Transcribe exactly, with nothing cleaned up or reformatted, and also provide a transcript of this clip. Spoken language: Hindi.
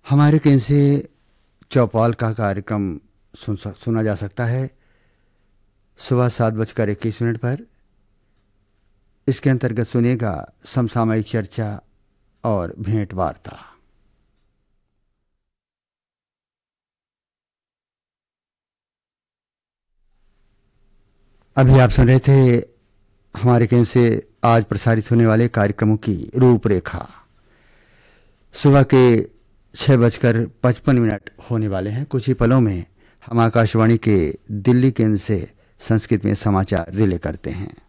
हमारे कहीं से चौपाल का कार्यक्रम सुन सक- सुना जा सकता है सुबह सात बजकर इक्कीस मिनट पर। इसके अंतर्गत सुनिएगा समसामयिक चर्चा और भेंट वार्ता। अभी आप सुन रहे थे हमारे कहीं से आज प्रसारित होने वाले कार्यक्रमों की रूपरेखा। सुबह के छः बजकर पचपन मिनट होने वाले हैं। कुछ ही पलों में हम आकाशवाणी के दिल्ली केंद्र से संस्कृत में समाचार रिले करते हैं।